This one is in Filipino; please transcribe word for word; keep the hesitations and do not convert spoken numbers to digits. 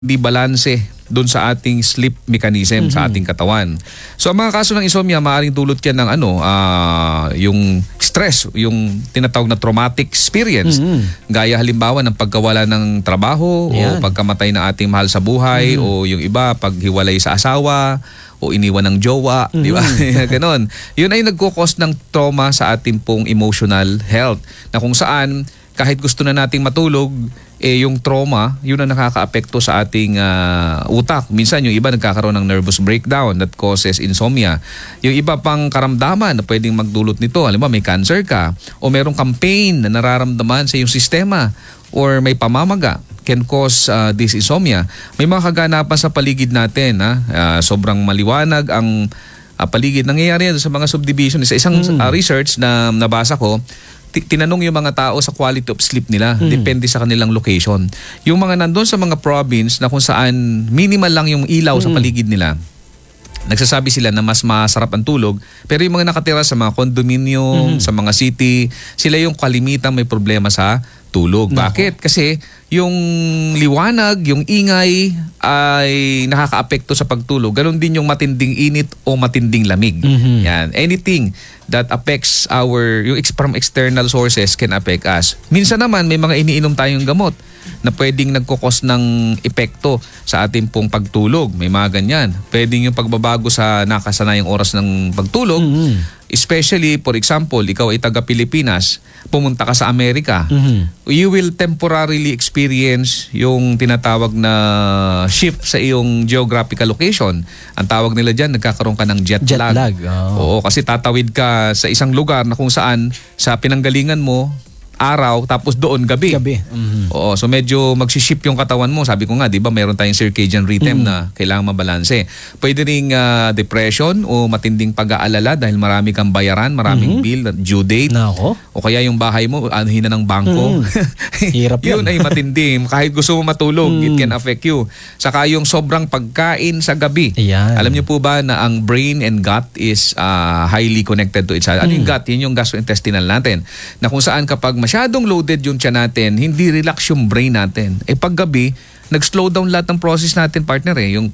di balanse doon sa ating sleep mechanism mm-hmm. sa ating katawan. So ang mga kaso ng insomnia, maaaring dulot yan ng ano, uh, yung stress, yung tinatawag na traumatic experience. Mm-hmm. Gaya halimbawa ng pagkawala ng trabaho Yan. o pagkamatay ng ating mahal sa buhay mm-hmm. o yung iba paghiwalay sa asawa o iniwan ng jowa, mm-hmm. di ba? Ganon. Yun ay nagkukos ng trauma sa ating pong emotional health na kung saan kahit gusto na nating matulog, eh yung trauma, yun ang nakakaapekto sa ating uh, utak. Minsan yung iba nagkakaroon ng nervous breakdown that causes insomnia. Yung iba pang karamdaman na pwedeng magdulot nito, alam mo may cancer ka o merong kang pain na nararamdaman sa iyong sistema or may pamamaga can cause uh, this insomnia. May mga kaganapan sa paligid natin, ha? Uh, sobrang maliwanag ang uh, paligid. Nangyayari yan sa mga subdivision. Sa isang mm. uh, research na nabasa ko, tinanong yung mga tao sa quality of sleep nila. Mm. Depende sa kanilang location. Yung mga nandun sa mga province na kung saan minimal lang yung ilaw mm. sa paligid nila, nagsasabi sila na mas masarap ang tulog. Pero yung mga nakatira sa mga condominium, mm. sa mga city, sila yung kalimitan may problema sa tulog. Nako. Bakit? Kasi yung liwanag, yung ingay ay nakakaapekto sa pagtulog. Ganon din yung matinding init o matinding lamig. Mm-hmm. Yan. Anything that affects our, yung from external sources can affect us. Minsan naman may mga iniinom tayong gamot na pwedeng nagkukos ng epekto sa ating pong pagtulog. May mga ganyan. Pwedeng yung pagbabago sa nakasanayang oras ng pagtulog. Mm-hmm. Especially, for example, ikaw ay taga-Pilipinas, pumunta ka sa Amerika, mm-hmm. you will temporarily experience yung tinatawag na shift sa iyong geographical location. Ang tawag nila dyan, nagkakaroon ka ng jet, jet lag. lag. Oh. Oo, kasi tatawid ka sa isang lugar na kung saan sa pinanggalingan mo, araw, tapos doon gabi. Gabi. Mm-hmm. Oo, so medyo magsiship yung katawan mo. Sabi ko nga, di ba, meron tayong circadian rhythm mm-hmm. na kailangan mabalanse. Pwede ring uh, depression o matinding pag-aalala dahil marami kang bayaran, maraming mm-hmm. bill, due date. Nako. O kaya yung bahay mo, anuhin na ng bangko. Mm-hmm. Hirap yun. Yun ay matindi. Kahit gusto mo matulog, mm-hmm. it can affect you. Saka yung sobrang pagkain sa gabi. Ayan. Alam niyo po ba na ang brain and gut is uh, highly connected to each other. Ano mm-hmm. yung gut? Yun yung gastrointestinal natin. Na kung saan kapag masyadong loaded yung tiyan natin, hindi relax yung brain natin. Eh paggabi, nag-slow down lahat ng process natin, partner eh. Yung